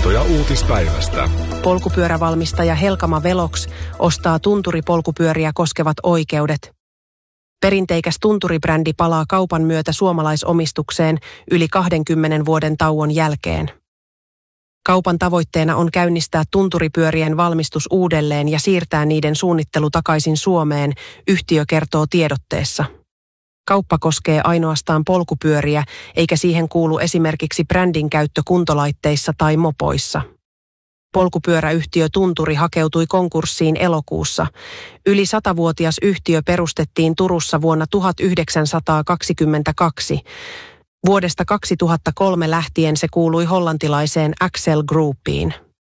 Muistoja uutispäivästä. Polkupyörävalmistaja Helkama Velox ostaa tunturipolkupyöriä koskevat oikeudet. Perinteikäs tunturibrändi palaa kaupan myötä suomalaisomistukseen yli 20 vuoden tauon jälkeen. Kaupan tavoitteena on käynnistää tunturipyörien valmistus uudelleen ja siirtää niiden suunnittelu takaisin Suomeen, yhtiö kertoo tiedotteessa. Kauppa koskee ainoastaan polkupyöriä, eikä siihen kuulu esimerkiksi brändin käyttö kuntolaitteissa tai mopoissa. Polkupyöräyhtiö Tunturi hakeutui konkurssiin elokuussa. Yli 100-vuotias yhtiö perustettiin Turussa vuonna 1922. Vuodesta 2003 lähtien se kuului hollantilaiseen Axel Groupiin.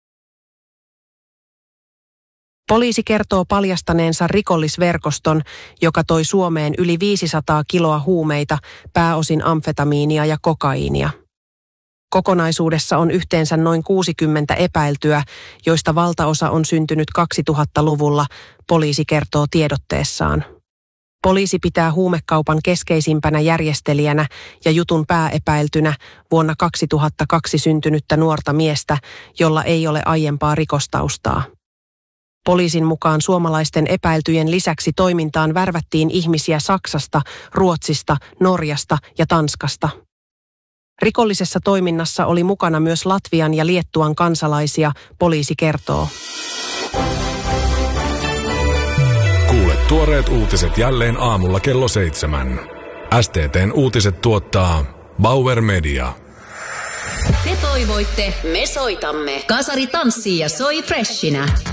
Poliisi kertoo paljastaneensa rikollisverkoston, joka toi Suomeen yli 500 kiloa huumeita, pääosin amfetamiinia ja kokaiinia. Kokonaisuudessa on yhteensä noin 60 epäiltyä, joista valtaosa on syntynyt 2000-luvulla, poliisi kertoo tiedotteessaan. Poliisi pitää huumekaupan keskeisimpänä järjestelijänä ja jutun pääepäiltynä vuonna 2002 syntynyttä nuorta miestä, jolla ei ole aiempaa rikostaustaa. Poliisin mukaan suomalaisten epäiltyjen lisäksi toimintaan värvättiin ihmisiä Saksasta, Ruotsista, Norjasta ja Tanskasta. Rikollisessa toiminnassa oli mukana myös Latvian ja Liettuan kansalaisia, poliisi kertoo. Kuule tuoreet uutiset jälleen aamulla kello 7. STT:n uutiset tuottaa Bauer Media. Te toivoitte, me soitamme. Kasari tanssii ja soi freshinä.